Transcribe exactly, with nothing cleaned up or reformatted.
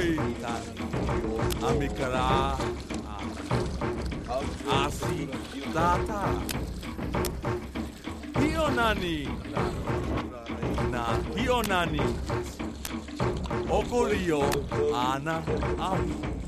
Oi, Amikara. Asi, Tata. Hionani. Na Hionani. Okorio, Ana, Amu.